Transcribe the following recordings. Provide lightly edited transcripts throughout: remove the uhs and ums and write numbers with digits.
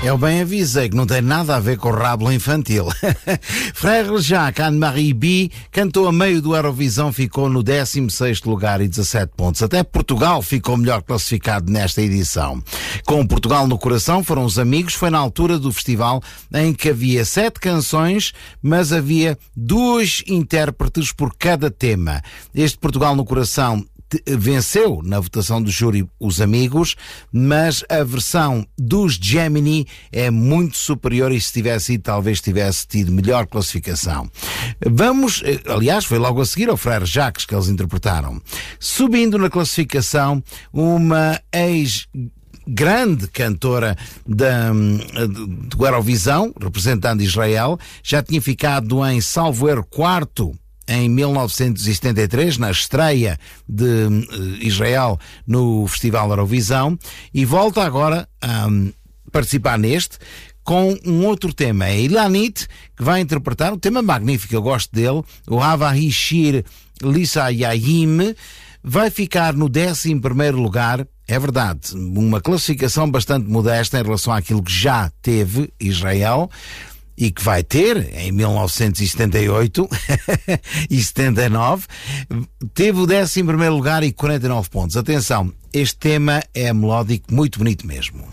Eu bem avisei que não tem nada a ver com o rabo infantil. Frère Jacques, Anne-Marie B, cantou a meio do Eurovisão, ficou no 16º lugar e 17 pontos. Até Portugal ficou melhor classificado nesta edição. Com Portugal no coração foram os amigos, foi na altura do festival em que havia 7 canções, mas havia 2 intérpretes por cada tema. Este Portugal no coração venceu na votação do júri os amigos, mas a versão dos Gemini é muito superior e se tivesse ido, talvez tivesse tido melhor classificação. Aliás, foi logo a seguir ao Frère Jacques que eles interpretaram. Subindo na classificação, uma grande cantora do Eurovisão, representando Israel, já tinha ficado em salvo erro 4º em 1973, na estreia de Israel no Festival Eurovisão, e volta agora a participar neste com um outro tema. É Ilanit, que vai interpretar um tema magnífico, eu gosto dele, o Hava Hishir Lisayayim, vai ficar no 11º lugar. É verdade, uma classificação bastante modesta em relação àquilo que já teve Israel, e que vai ter em 1978 e 79, teve o 11º lugar e 49 pontos. Atenção, este tema é melódico, muito bonito mesmo.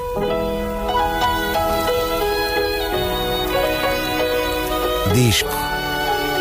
Disco.